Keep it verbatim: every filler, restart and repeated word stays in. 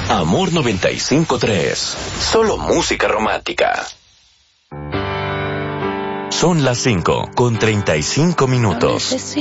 Amor noventa y cinco tres. Solo música romántica. Son las cinco con treinta y cinco minutos.